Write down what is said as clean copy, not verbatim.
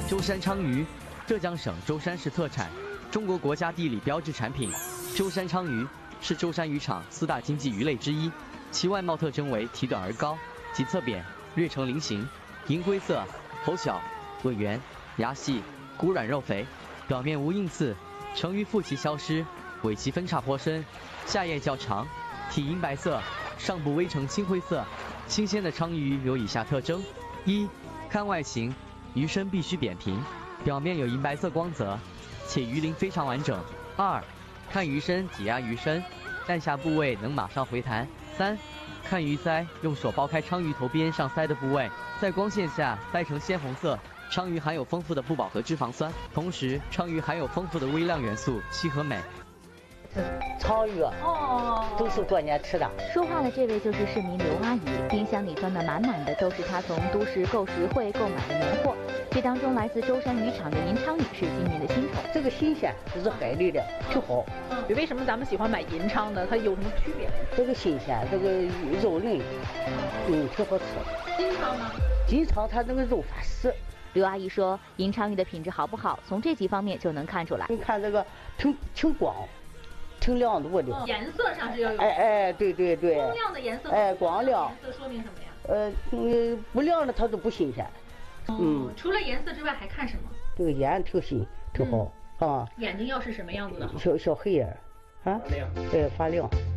舟山鲳鱼，浙江省舟山市特产，中国国家地理标志产品。舟山鲳鱼是舟山渔场4大经济鱼类之一，其外貌特征为体短而高，脊侧扁，略呈菱形，银灰色，头小，尾圆，牙细，骨软肉肥，表面无硬刺。成鱼腹鳍消失，尾鳍分叉颇深，下叶较长，体银白色，上部微呈青灰色。新鲜的鲳鱼有以下特征：一、看外形，鱼身必须扁平，表面有银白色光泽，且鱼鳞非常完整。二、看鱼身，挤压鱼身，弹下部位能马上回弹。三、看鱼鳃，用手剥开鲳鱼头边上鳃的部位，在光线下鳃呈鲜红色。鲳鱼含有丰富的不饱和脂肪酸，同时鲳鱼含有丰富的微量元素硒和镁。 鲳鱼都是过年吃的。 说话的这位就是市民刘阿姨，冰箱里装的满满的都是她从都市购食会购买的年货。这当中来自舟山渔场的银鲳鱼是今年的新宠。 这个新鲜，这是海里的，挺好。 为什么咱们喜欢买银鲳呢？它有什么区别？ 这个新鲜，这个肉嫩，挺好吃。 金鲳呢？ 金鲳它那个肉发实。 刘阿姨说，银鲳鱼的品质好不好，从这几方面就能看出来。 你看这个挺光，挺亮度的。 颜色上是要有。 对。 光亮的颜色。 光亮。 颜色说明什么呀？ 不亮的它都不新鲜。 除了颜色之外还看什么？ 这个眼挺新，挺好啊。 眼睛要是什么样子的好？ 小黑眼，啊，发亮。